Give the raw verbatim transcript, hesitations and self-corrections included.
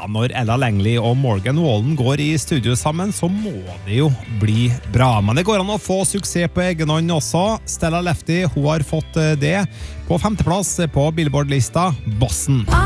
når Ella Langley og Morgan Wallen går i studio sammen, så må det jo bli bra. Men det går an å få suksess på egen hånd også. Stella Lefty, hun har fått det på femteplass på Billboard-lista Bossen.